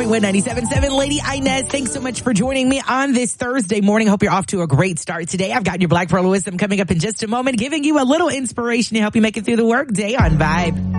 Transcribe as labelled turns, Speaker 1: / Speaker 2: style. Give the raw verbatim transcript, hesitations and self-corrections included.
Speaker 1: Hollywood ninety-seven point seven. Lady Inez, thanks so much for joining me on this Thursday morning. Hope you're off to a great start today. I've got your Black Pearl of Wisdom coming up in just a moment, giving you a little inspiration to help you make it through the work day on Vibe.